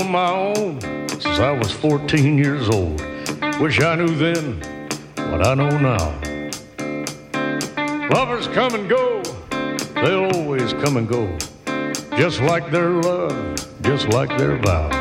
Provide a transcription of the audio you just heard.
on my own since I was 14 years old. Wish I knew then what I know now. Lovers come and go, they'll always come and go, just like their love, just like their vow.